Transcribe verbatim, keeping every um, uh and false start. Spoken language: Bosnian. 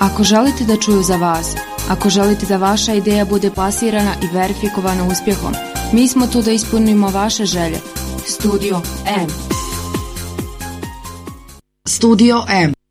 Ako želite da čuju za vas, ako želite da vaša ideja bude plasirana i verifikovana uspjehom, mi smo tu da ispunimo vaše želje. Studio M. Studio M.